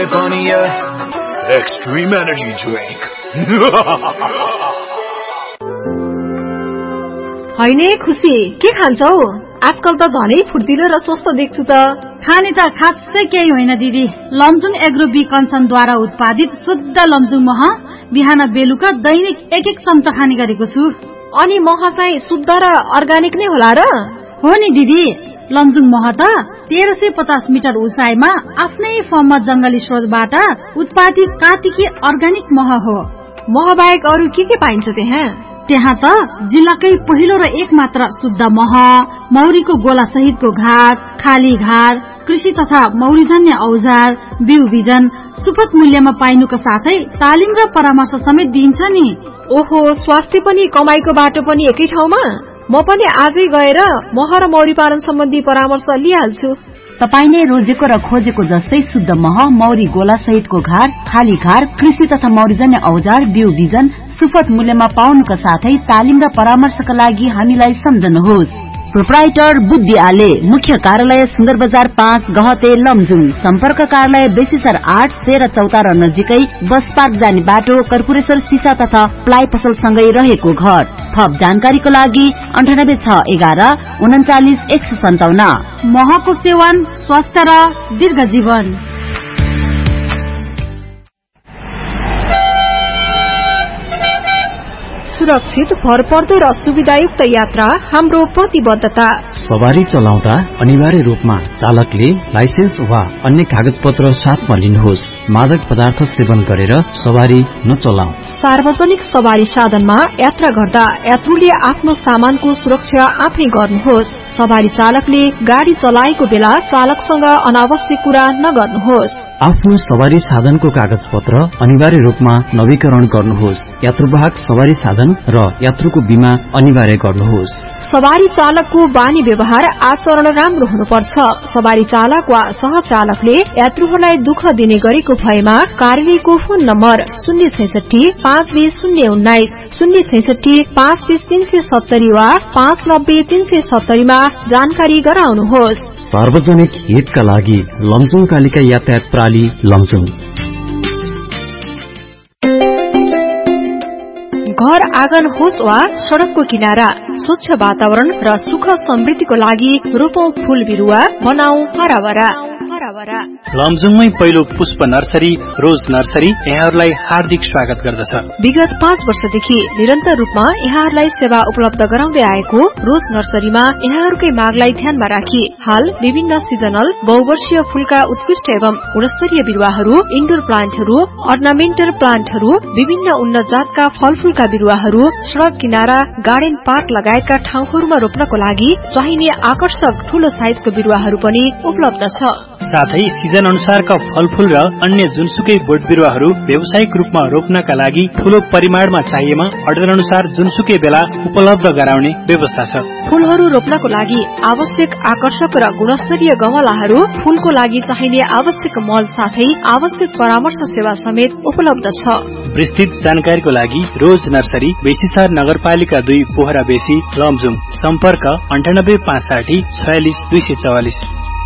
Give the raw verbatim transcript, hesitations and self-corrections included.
Extreme energy drink. हैने खुसी के खान्छौ? आजकल त झनै फुर्तिलो र स्वस्थ देख्छु त। खाने त खासै केही होइन दिदी। लमजुङ एग्रो बी कन्सनद्वारा उत्पादित शुद्ध लमजुङ मह बिहान बेलुका दैनिक एक एक चम्चा खाने गरेको छु। अनि मह चाहिँ शुद्ध र अर्गानिक नै होला र? हो नि दिदी। लमजुङ मह त तेह्र सय पचास मिटर उचाइमा आफ्नै फर्ममा जंगली स्रोतबाट उत्पादित कार्तिकी अर्गानिक मह हो। मह बाहेक अरू के के पाइन्छ त्यहाँ? त्यहाँ त जिल्लाकै पहिलो र एक मात्र शुद्ध मह, मौरीको गोला सहितको घाट, खाली घाट, कृषि तथा मौरीजन्य औजार, बिउ बिजन सुपथ मूल्यमा पाइनुको साथै तालिम र परामर्श समेत दिइन्छ नि। ओहो, स्वास्थ्य पनि कमाईको बाटो पनि एकै ठाउँमा? म पनि आजै गएर मह र मौरी पालन सम्बन्धी परामर्श लिइहाल्छु। तपाई नै रोजेको र खोजेको जस्तै शुद्ध मह, मौरी गोला सहितको घाट, खाली घाट, कृषि तथा मौरीजन्य औजार, बिउ बिजन सुपथ मूल्यमा पाउनुका साथै तालिम र परामर्शका लागि हामीलाई सम्झनुहोस्। प्रोप्राइटर बुद्धि आले, मुख्य कार्यालय सुन्दर बजार पाँच गहते लमजुङ, सम्पर्क कार्यालय बेसीसर आठ तेह्र चौतारा नजिकै बस पार्क जाने बाटो, कर्पूरेश्वर सिसा तथा प्लाइ पसल सँगै रहेको घर। थप जानकारीको लागि अन्ठानब्बे छ एघार उन्चालिस एक सय सन्ताउन्न। महको सेवन स्वास्थ्य र दीर्घ जीवन। सुरक्षित, भरपर्दो र सुविधायुक्त यात्रा हाम्रो प्रतिबद्धता। सवारी चलाउँदा अनिवार्य रूपमा चालकले लाइसेन्स वा अन्य कागज पत्र साथमा लिनुहोस्। मादक पदार्थ सेवन गरेर सवारी नचलाऊ। सार्वजनिक सवारी साधनमा यात्रा गर्दा यात्रुले आफ्नो सामानको सुरक्षा आफै गर्नुहोस्। सवारी चालकले गाड़ी चलाएको बेला चालकसँग अनावश्यक कुरा नगर्नुहोस्। आफ्नो सवारी साधनको कागज पत्र अनिवार्य रूपमा नवीकरण गर्नुहोस्। यात्रुवाहक सवारी साधन र यात्रुको बीमा अनिवार्य गर्नुहोस्। सवारी चालकको बानी व्यवहार आचरण राम्रो हुनुपर्छ। सवारी चालक वा सहचालकले यात्रुहरूलाई दुःख दिने गरेको भएमा कार्यालयको फोन नम्बर शून्य छैसठी पाँच बीस शून्य उन्नाइस, शून्य छैसठी पाँच बीस तीन सय सत्तरी वा पाँच नब्बे तीन सय सत्तरीमा जानकारी गराउनुहोस्। सार्वजनिक हितका लागि लमजुङ कालिका यातायात प्रणाली लमजुङ। घर आँगन होस् वा सड़कको किनारा, स्वच्छ वातावरण र सुख समृद्धिको लागि रोपौं फूल बिरुवा, बनाऊ हराभरा। लमजुङमै पहिलो पुष्प नर्सरी रोज नर्सरी यहाँहरूलाई हार्दिक स्वागत गर्दछ। विगत पाँच वर्षदेखि निरन्तर रूपमा यहाँहरूलाई सेवा उपलब्ध गराउँदै आएको रोज नर्सरीमा यहाँहरूकै मागलाई ध्यानमा राखी हाल विभिन्न सिजनल बहुवर्षीय फूलका उत्कृष्ट एवं गुणस्तरीय बिरुवाहरू, इन्डोर प्लान्टहरू, अर्नामेन्टल प्लान्टहरू, विभिन्न उन्नत जातका फलफूलका बिरुवाहरू, सड़क किनारा, गार्डन पार्क लगायतका ठाउँहरूमा रोप्नको लागि चाहिने आकर्षक ठूलो साइजको बिरुवाहरू पनि उपलब्ध छ। साथै सिजन अनुसारका फलफूल र अन्य जुनसुकै बोट बिरुवाहरू व्यावसायिक रूपमा रोप्नका लागि ठूलो परिमाणमा चाहिएमा अर्डर अनुसार जुनसुकै बेला उपलब्ध गराउने व्यवस्था छ। फूलहरू रोप्नको लागि आवश्यक आकर्षक र गुणस्तरीय गमलाहरू, फूलको लागि चाहिने आवश्यक मल साथै आवश्यक परामर्श सेवा समेत उपलब्ध छ। विस्तृत जानकारीको लागि रोज नर्सरी बेसीसर नगरपालिका दुई पोखरा बेसी लमजुङ, सम्पर्क अन्ठानब्बे पाँच साठी छयालिस दुई सय चौवालिस।